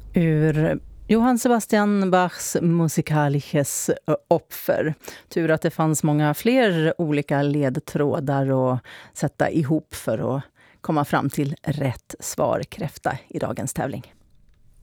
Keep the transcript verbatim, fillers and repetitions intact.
Ur Johann Sebastian Bachs Musikalisches Opfer. Tur att det fanns många fler olika ledtrådar att sätta ihop för att komma fram till rätt svar, kräfta, i dagens tävling.